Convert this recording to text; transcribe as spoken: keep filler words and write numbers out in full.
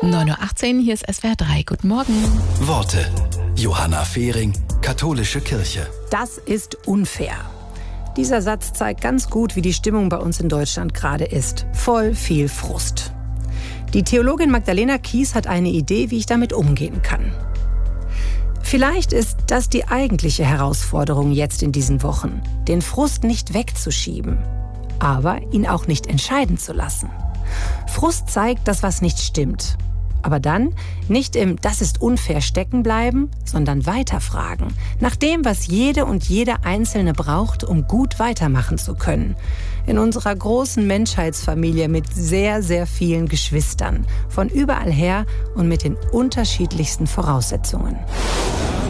neun Uhr achtzehn, hier ist S W R drei. Guten Morgen. Worte. Johanna Fehring, Katholische Kirche. Das ist unfair. Dieser Satz zeigt ganz gut, wie die Stimmung bei uns in Deutschland gerade ist. Voll viel Frust. Die Theologin Magdalena Kies hat eine Idee, wie ich damit umgehen kann. Vielleicht ist das die eigentliche Herausforderung jetzt in diesen Wochen, den Frust nicht wegzuschieben, aber ihn auch nicht entscheiden zu lassen. Frust zeigt, dass was nicht stimmt. Aber dann nicht im „Das ist unfair" stecken bleiben, sondern weiterfragen. Nach dem, was jede und jeder Einzelne braucht, um gut weitermachen zu können. In unserer großen Menschheitsfamilie mit sehr, sehr vielen Geschwistern. Von überall her und mit den unterschiedlichsten Voraussetzungen.